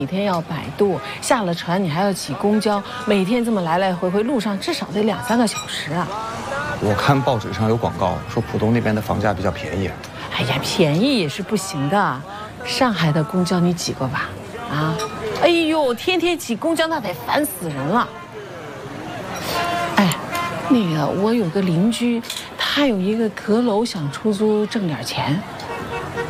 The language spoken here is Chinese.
每天要摆渡，下了船你还要挤公交，每天这么来来回回，路上至少得2、3个小时啊。 我看报纸上有广告说浦东那边的房价比较便宜。 哎呀，便宜也是不行的。上海的公交你挤过吧？啊，哎呦，天天挤公交那得烦死人了。哎，那个我有个邻居，他有一个阁楼想出租挣点钱，